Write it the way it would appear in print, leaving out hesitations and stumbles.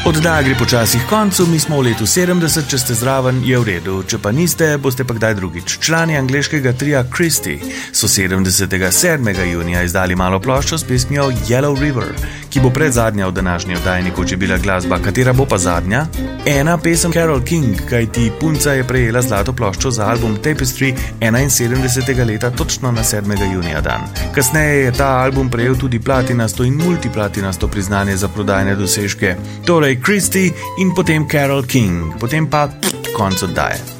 Oddaja gre počasih koncu, mi smo v letu 70, če ste zraven, je v redu, če pa niste, boste pa kdaj drugič. Člani angleškega tria Christie so 7. junija izdali malo ploščo s pesmijo Yellow River, ki bo predzadnja v današnji oddaji Nekoč je bila glasba. Katera bo pa zadnja? Ena pesem Carole King, kajti punca je prejela zlato ploščo za album Tapestry 71. leta točno na 7. junija dan. Kasneje je ta album prejel tudi platinasto in multiplatinasto priznanje za prodajne dosežke. Torej Christie in potem Carole King, potem pa konec oddaje.